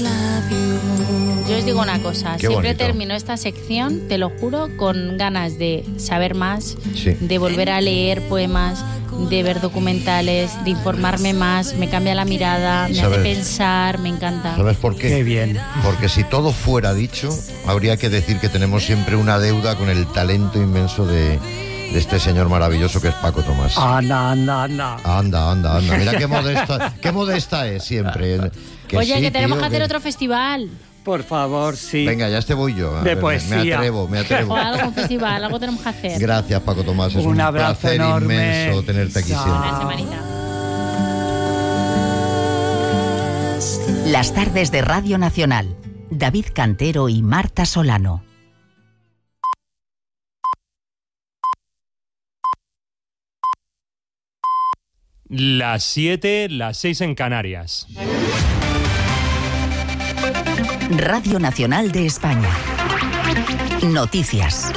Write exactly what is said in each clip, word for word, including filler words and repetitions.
Yo os digo una cosa, Qué siempre bonito. termino esta sección, te lo juro, con ganas de saber más, Sí. de volver a leer poemas, de ver documentales, de informarme más, me cambia la mirada, me ¿Sabes? hace pensar, me encanta. ¿Sabes por qué? Qué bien. Porque si todo fuera dicho, habría que decir que tenemos siempre una deuda con el talento inmenso de, de este señor maravilloso que es Paco Tomás. Anda, anda, anda. Anda, anda, anda. Mira qué modesta, qué modesta es siempre. Que Oye, sí, que tenemos tío, que hacer que- otro festival. Por favor, sí. Venga, ya este voy yo. A De ver, me- poesía. Me atrevo, me atrevo. O algo, un festival, algo tenemos que hacer. Gracias, Paco Tomás. Es Un un, abrazo placer enorme. inmenso tenerte aquí Chao. siempre. Una semanita. Las tardes de Radio Nacional. David Cantero y Marta Solano. Las siete, las seis en Canarias. Radio Nacional de España. Noticias.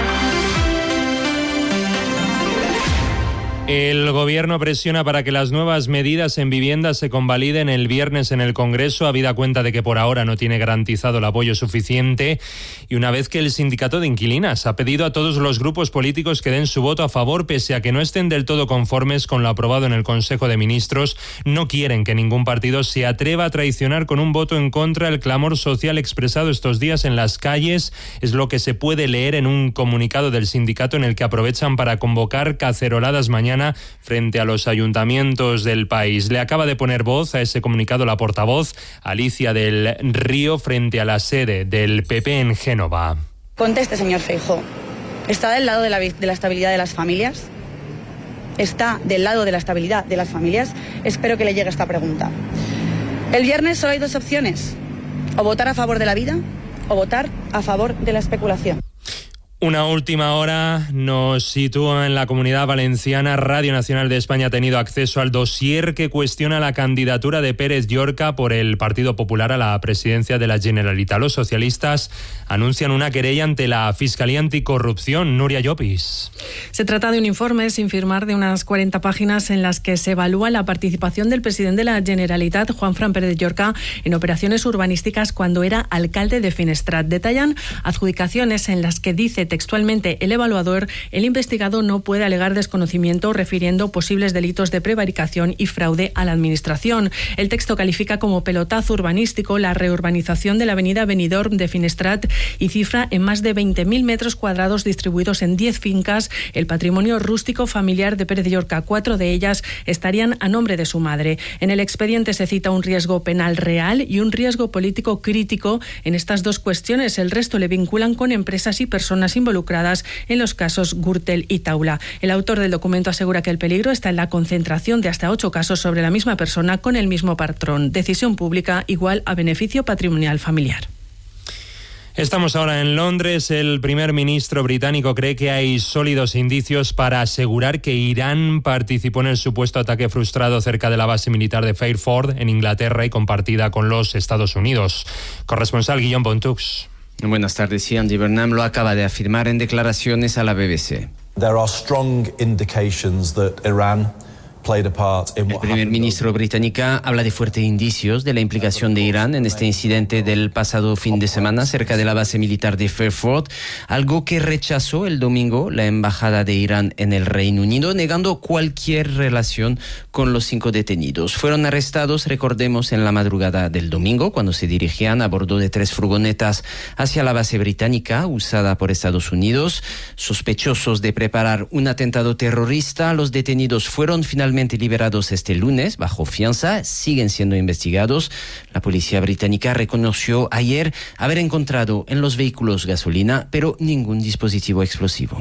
El gobierno presiona para que las nuevas medidas en vivienda se convaliden el viernes en el Congreso, habida cuenta de que por ahora no tiene garantizado el apoyo suficiente, y una vez que el sindicato de inquilinas ha pedido a todos los grupos políticos que den su voto a favor, pese a que no estén del todo conformes con lo aprobado en el Consejo de Ministros, no quieren que ningún partido se atreva a traicionar con un voto en contra el clamor social expresado estos días en las calles. Es lo que se puede leer en un comunicado del sindicato en el que aprovechan para convocar caceroladas mañana frente a los ayuntamientos del país. Le acaba de poner voz a ese comunicado la portavoz Alicia del Río frente a la sede del P P en Génova. Conteste, señor Feijóo. ¿Está del lado de la, de la estabilidad de las familias? ¿Está del lado de la estabilidad de las familias? Espero que le llegue esta pregunta. El viernes solo hay dos opciones. O votar a favor de la vida o votar a favor de la especulación. Una última hora nos sitúa en la Comunidad Valenciana. Radio Nacional de España ha tenido acceso al dossier que cuestiona la candidatura de Pérez Llorca por el Partido Popular a la presidencia de la Generalitat. Los socialistas anuncian una querella ante la Fiscalía Anticorrupción. Nuria Llopis. Se trata de un informe sin firmar de unas cuarenta páginas en las que se evalúa la participación del presidente de la Generalitat, Juanfran Pérez Llorca, en operaciones urbanísticas cuando era alcalde de Finestrat. Detallan adjudicaciones en las que dice textualmente el evaluador: el investigado no puede alegar desconocimiento refiriendo posibles delitos de prevaricación y fraude a la administración. El texto califica como pelotazo urbanístico la reurbanización de la avenida Benidorm de Finestrat y cifra en más de veinte mil metros cuadrados distribuidos en diez fincas el patrimonio rústico familiar de Pérez Llorca. Cuatro de ellas estarían a nombre de su madre. En el expediente se cita un riesgo penal real y un riesgo político crítico. En estas dos cuestiones, el resto le vinculan con empresas y personas involucradas en los casos Gürtel y Taula. El autor del documento asegura que el peligro está en la concentración de hasta ocho casos sobre la misma persona con el mismo patrón. Decisión pública igual a beneficio patrimonial familiar. Estamos ahora en Londres. El primer ministro británico cree que hay sólidos indicios para asegurar que Irán participó en el supuesto ataque frustrado cerca de la base militar de Fairford, en Inglaterra, y compartida con los Estados Unidos. Corresponsal Guillaume Pontux. Buenas tardes. Sí, Andy Burnham lo acaba de afirmar en declaraciones a la B B C. There are strong indications that Iran played a part in El what primer happened. ministro británico habla de fuertes indicios de la implicación de Irán en este incidente del pasado fin de semana cerca de la base militar de Fairford, algo que rechazó el domingo la embajada de Irán en el Reino Unido, negando cualquier relación con los cinco detenidos. Fueron arrestados, recordemos, en la madrugada del domingo, cuando se dirigían a bordo de tres furgonetas hacia la base británica usada por Estados Unidos. Sospechosos de preparar un atentado terrorista, los detenidos fueron finalmente liberados este lunes bajo fianza, siguen siendo investigados. La policía británica reconoció ayer haber encontrado en los vehículos gasolina, pero ningún dispositivo explosivo.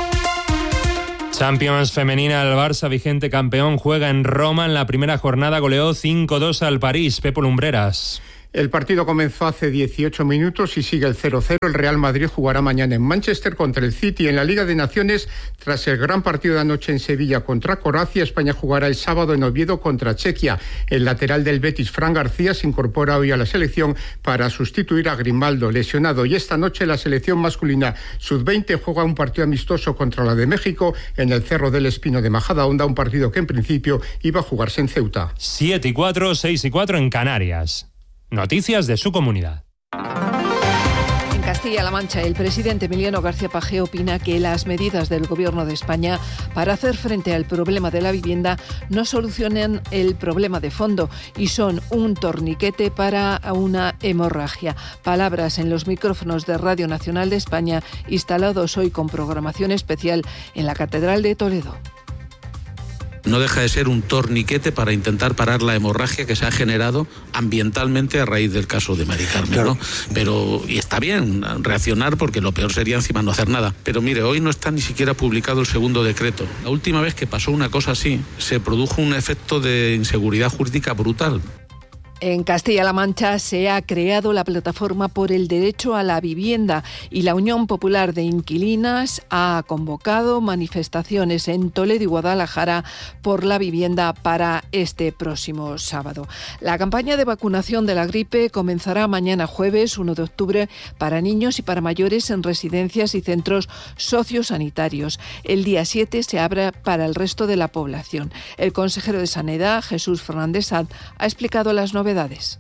Champions femenina, el Barça, vigente campeón, juega en Roma. En la primera jornada goleó cinco dos al París. Pepo Lumbreras. El partido comenzó hace dieciocho minutos y sigue el cero cero. El Real Madrid jugará mañana en Manchester contra el City. En la Liga de Naciones, tras el gran partido de anoche en Sevilla contra Croacia, España jugará el sábado en Oviedo contra Chequia. El lateral del Betis, Fran García, se incorpora hoy a la selección para sustituir a Grimaldo, lesionado. Y esta noche la selección masculina sub veinte juega un partido amistoso contra la de México en el Cerro del Espino de Majadahonda, un partido que en principio iba a jugarse en Ceuta. siete y cuatro, seis y cuatro en Canarias. noticias de su comunidad. En Castilla-La Mancha, el presidente Emiliano García Paje opina que las medidas del Gobierno de España para hacer frente al problema de la vivienda no solucionan el problema de fondo y son un torniquete para una hemorragia. Palabras en los micrófonos de Radio Nacional de España, instalados hoy con programación especial en la Catedral de Toledo. No deja de ser un torniquete para intentar parar la hemorragia que se ha generado ambientalmente a raíz del caso de Mari Carmen, claro. ¿no? Pero, y está bien reaccionar, porque lo peor sería encima no hacer nada. Pero mire, hoy no está ni siquiera publicado el segundo decreto. La última vez que pasó una cosa así, se produjo un efecto de inseguridad jurídica brutal. En Castilla-La Mancha se ha creado la Plataforma por el Derecho a la Vivienda y la Unión Popular de Inquilinas ha convocado manifestaciones en Toledo y Guadalajara por la vivienda para este próximo sábado. La campaña de vacunación de la gripe comenzará mañana jueves uno de octubre para niños y para mayores en residencias y centros sociosanitarios. El día siete se abre para el resto de la población. El consejero de Sanidad, Jesús Fernández Sanz, ha explicado las novedades.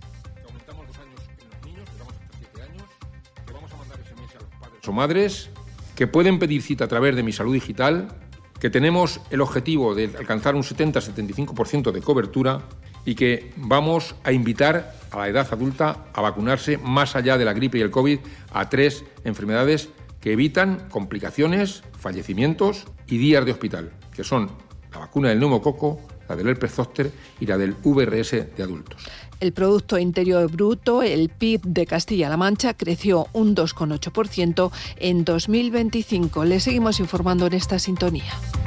O madres que pueden pedir cita a través de Mi Salud Digital, que tenemos el objetivo de alcanzar un setenta a setenta y cinco por ciento de cobertura y que vamos a invitar a la edad adulta a vacunarse más allá de la gripe y el COVID a tres enfermedades que evitan complicaciones, fallecimientos y días de hospital, que son la vacuna del neumococo, la del herpes zóster y la del V R S de adultos. El Producto Interior Bruto, el P I B de Castilla-La Mancha, creció un dos coma ocho por ciento en dos mil veinticinco. Le seguimos informando en esta sintonía.